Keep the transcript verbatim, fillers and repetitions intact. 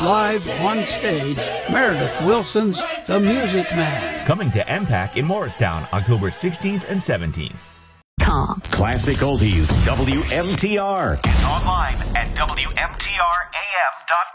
live on stage, Meredith Wilson's The Music Man. Coming to M PAC in Morristown, October sixteenth and seventeenth. Classic Oldies, W M T R. And online at W M T R A M dot com.